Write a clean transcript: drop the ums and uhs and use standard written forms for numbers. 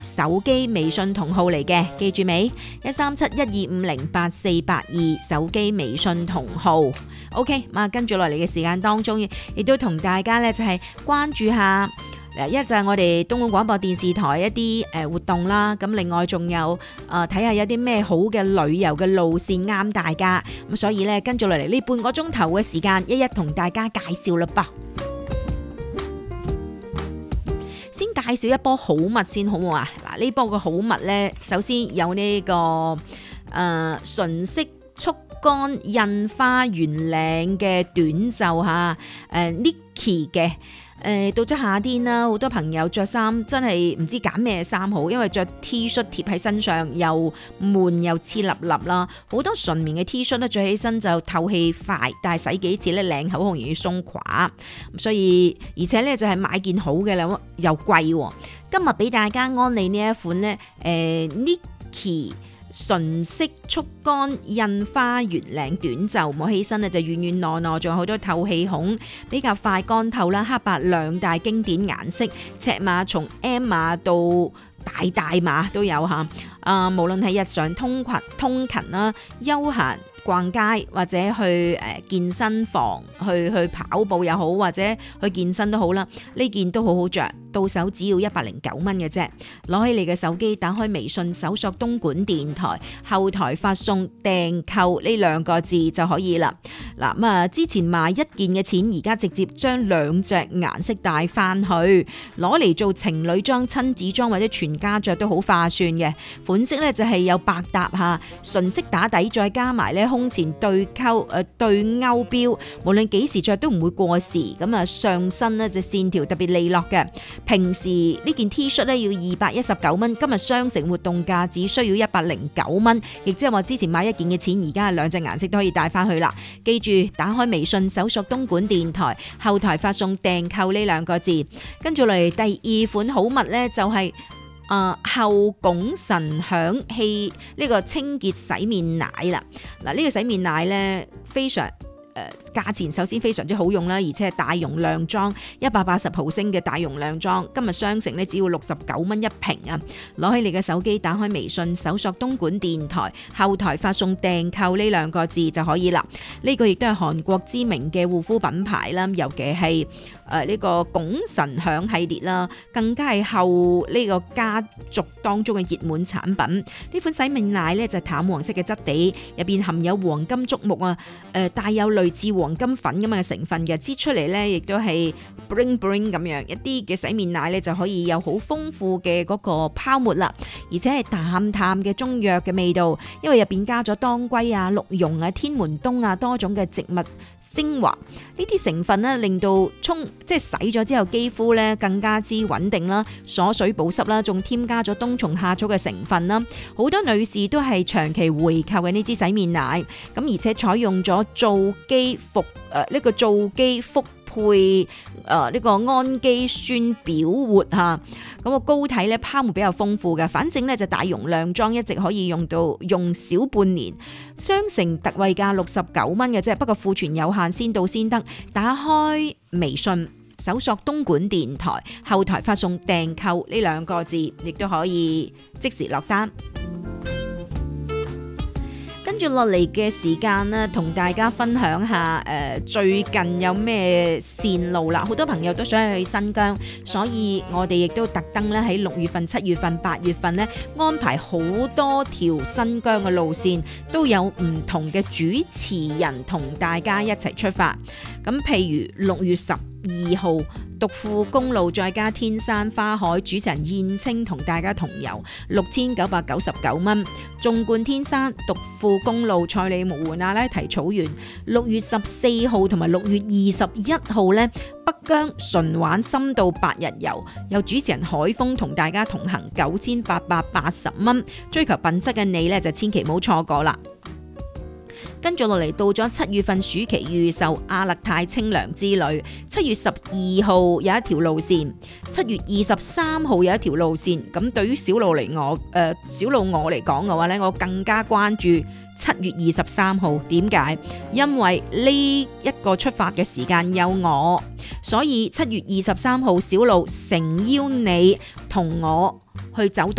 手機微信同號嚟嘅，記住未？13712508482手機微信同號。OK， 咁跟住落嚟嘅時間當中，亦都同大家咧就係關注下。一就係我哋東莞廣播電視台一啲活動啦，咁另外仲有睇下有啲咩好嘅旅遊嘅路線啱大家，咁所以咧跟住落嚟呢半個鐘頭嘅時間，一一同大家介紹啦噃。先介紹一波好物先好唔好啊？嗱，呢波嘅好物咧，首先有呢個純色速乾印花圓領嘅短袖嚇，Nike 嘅。到咗夏天啦，好多朋友着衫真係唔知揀咩衫好，因為着 T 恤貼喺身上又悶又黐立立啦。好多純棉嘅 T 恤咧着起身就透氣快，但係洗幾次咧領口好容易鬆垮，所以而且咧就係買件好嘅啦，又貴。今日俾大家安利呢一款咧，Nike 純色速乾印花圓領短袖，摸起身咧就軟軟糯糯，仲有好多透氣孔，比較快乾透啦。黑白兩大經典顏色，尺碼從 M 碼到大碼都有嚇。無論係日常通勤啦、休閒逛街或者去健身房去跑步又好，或者去健身都好啦，呢件都好好着，到手只要109蚊嘅啫。攞起你嘅手機，打開微信，搜索東莞電台，後台發送訂購呢2個字就可以啦。嗱咁之前賣1件嘅錢，而家直接將2隻顏色帶翻去，攞嚟做情侶裝、親子裝或者全家着都好划算嘅。款式咧就係有百搭嚇，純色打底，再加埋咧胸前對勾標，無論幾時着都唔會過時。咁上身咧就線條特別利落嘅。平時呢件 T 恤咧要219蚊，今日雙城活動價只需要109蚊，亦即係話之前買1件嘅錢，而家係2隻顏色都可以帶翻去啦。記住打開微信搜索東莞電台，後台發送訂購呢2個字。跟住嚟第2款好物咧就係後拱神響器呢個清潔洗面奶啦。嗱，呢個洗面奶咧非常價錢首先非常之好用啦，而且係大容量裝180毫升嘅大容量裝，今日商城咧只要69蚊一瓶啊！攞起你嘅手機，打開微信，搜索東莞電台，後台發送訂購呢2個字就可以啦。呢個亦都係韓國知名嘅護膚品牌啦，尤其係呢個拱神響系列啦，更加係後呢個家族當中嘅熱門產品。呢款洗面奶咧就係淡黃色嘅質地，入邊含有黃金竹木啊，帶有類似黃金粉咁嘅成分嘅，擠出嚟咧亦都係 bling bling 咁樣，一啲嘅洗面奶咧就可以有好豐富嘅嗰個泡沫啦，而且係淡淡嘅中藥嘅味道，因為入邊加咗當歸啊、鹿茸啊、天門冬啊多種嘅植物精華，呢啲成分咧令到即係洗咗之後肌膚咧更加之穩定啦，鎖水保濕啦，仲添加咗冬蟲夏草嘅成分啦，好多女士都係長期回購嘅呢支洗面奶，咁而且採用咗皂基復配呢個氨基酸表活嚇，咁個膏體咧泡沫比較豐富嘅，反正咧就大容量裝，一直可以用小半年，商城特惠價69蚊嘅啫，不過庫存有限，先到先得。打開微信搜索東莞電台，後台發送訂購呢2個字，亦都可以即時落單。跟住落嚟嘅時間呢，同大家分享下最近有咩線路啦。好多朋友都想去新疆，所以我哋亦都特登咧喺6月份、7月份、8月份咧安排好多條新疆嘅路線，都有唔同嘅主持人同大家一齊出發。咁譬如6月12號獨富公路再加天山花海，主持人燕青同大家同遊，6999蚊。縱貫天山獨富公路賽里木湖阿拉提草原，6月14號同埋6月21號呢，北疆純玩深度8日遊，有主持人海峰同大家同行，9880蚊。追求品質嘅你呢，就千祈唔好錯過啦。跟住落嚟到咗7月份暑期預售阿勒泰清涼之旅，7月12號有一條路線，7月23號有一條路線。咁對於小路我嚟講嘅話呢，我更加關注7月23號。點解？因為呢一個出發嘅時間有我所以7月23號小路誠邀你同我去走